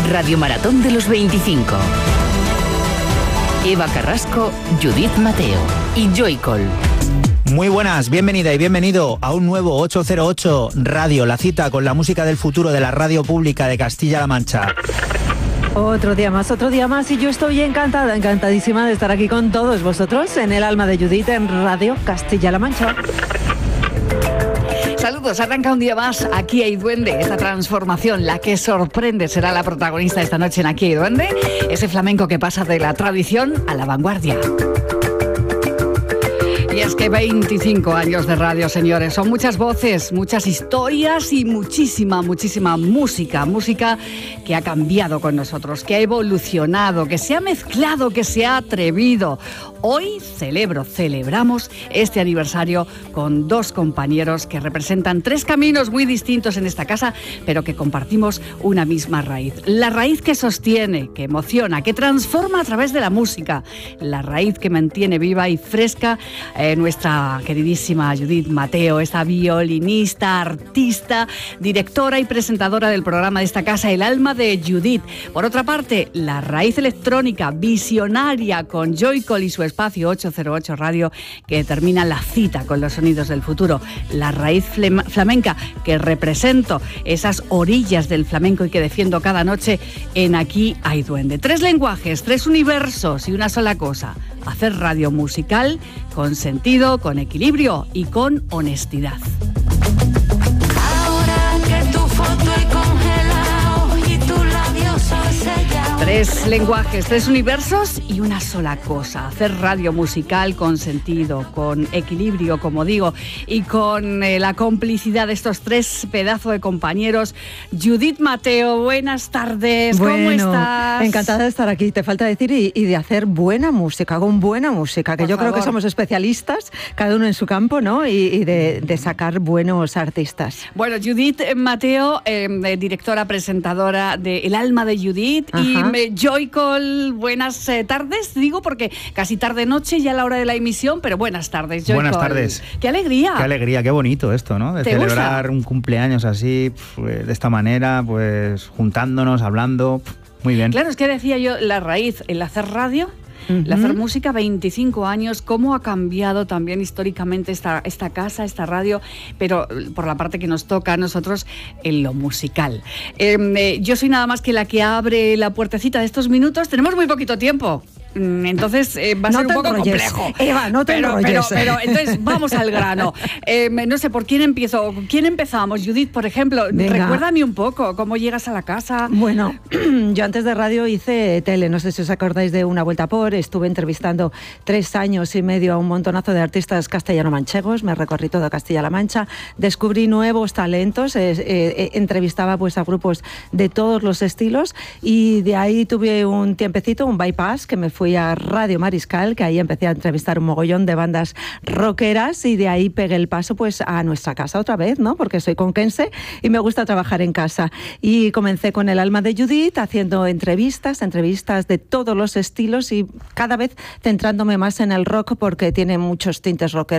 Radio Maratón de los 25. Eva Carrasco, Judith Mateo y Joycol. Muy buenas, bienvenida y bienvenido a un nuevo 808 Radio, la cita con la música del futuro de la radio pública de Castilla-La Mancha. Otro día más y yo estoy encantadísima de estar aquí con todos vosotros en el alma de Judith en Radio Castilla-La Mancha. Saludos, arranca un día más Aquí hay Duende, esta transformación, la que sorprende, será la protagonista esta noche en Aquí hay Duende, ese flamenco que pasa de la tradición a la vanguardia. Y es que 25 años de radio, señores, son muchas voces, muchas historias y muchísima música que ha cambiado con nosotros, que ha evolucionado, que se ha mezclado, que se ha atrevido. Hoy celebramos este aniversario con dos compañeros que representan tres caminos muy distintos en esta casa, pero que compartimos una misma raíz. La raíz que sostiene, que emociona, que transforma a través de la música. La raíz que mantiene viva y fresca nuestra queridísima Judith Mateo, esta violinista, artista, directora y presentadora del programa de esta casa, El alma de Judith. Por otra parte, la raíz electrónica, visionaria, con Joycol y su espacio 808 Radio, que determina la cita con los sonidos del futuro. La raíz flamenca, que represento esas orillas del flamenco y que defiendo cada noche en Aquí hay Duende. Tres lenguajes, tres universos y una sola cosa: hacer radio musical con sentido, con equilibrio y con honestidad. Ahora que tu foto he congelado y tu labio soy sellado. Tres lenguajes, tres universos y una sola cosa: hacer radio musical con sentido, con equilibrio, como digo, y con la complicidad de estos tres pedazos de compañeros. Judith Mateo, buenas tardes, ¿cómo estás? Encantada de estar aquí, te falta decir, y de hacer buena música, con buena música, que Por yo favor. creo que somos especialistas, cada uno en su campo, ¿no? Y de sacar buenos artistas. Bueno, Judith Mateo, directora, presentadora de El alma de Judith. Ajá. Y Joycol, buenas tardes, digo, porque casi tarde-noche ya a la hora de la emisión, pero buenas tardes, Joycol. Buenas tardes. ¡Qué alegría! Qué alegría, qué bonito esto, ¿no? De ¿Te celebrar gusta? un cumpleaños así, de esta manera, pues juntándonos, hablando, muy bien. Claro, es que decía yo, la raíz, el hacer radio, el hacer música, 25 años, cómo ha cambiado también históricamente esta casa, esta radio, pero por la parte que nos toca a nosotros en lo musical. Yo soy nada más que la que abre la puertecita de estos minutos, tenemos muy poquito tiempo. Entonces va a ser un poco complejo. Eva, no te enrolles. Pero entonces vamos al grano. No sé, ¿por quién empiezo? ¿Quién empezamos? Judith, por ejemplo, Venga. Recuérdame un poco cómo llegas a la casa. Bueno, yo antes de radio hice tele, no sé si os acordáis de Una Vuelta Por, estuve entrevistando 3 años y medio a un montonazo de artistas castellano-manchegos, me recorrí toda Castilla-La Mancha, descubrí nuevos talentos, entrevistaba pues a grupos de todos los estilos y de ahí tuve un tiempecito, un bypass, que me fui a Radio Mariscal, que ahí empecé a entrevistar un mogollón de bandas rockeras y de ahí pegué el paso pues a nuestra casa otra vez, ¿no? Porque soy conquense y me gusta trabajar en casa. Y comencé con El alma de Judith haciendo entrevistas de todos los estilos y cada vez centrándome más en el rock porque tiene muchos tintes rockeros.